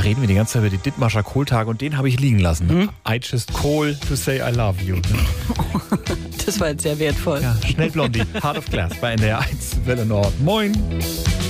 reden wir die ganze Zeit über die Dithmarscher Kohltage und den habe ich liegen lassen. I just call to say I love you. Das war jetzt sehr wertvoll. Ja, schnell Blondie, Heart of Glass bei NDR 1 Welle Nord. Moin.